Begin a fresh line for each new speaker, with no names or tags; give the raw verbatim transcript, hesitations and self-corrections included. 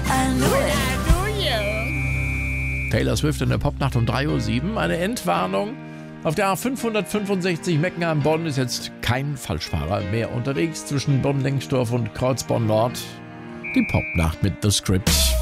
I knew it.
Taylor Swift in der Popnacht um drei Uhr sieben. Eine Endwarnung. Auf der A fünfhundertfünfundsechzig Meckenheim-Bonn ist jetzt kein Falschfahrer mehr unterwegs zwischen Bonn-Lengsdorf und Kreuzborn-Nord. Die Popnacht mit The Script.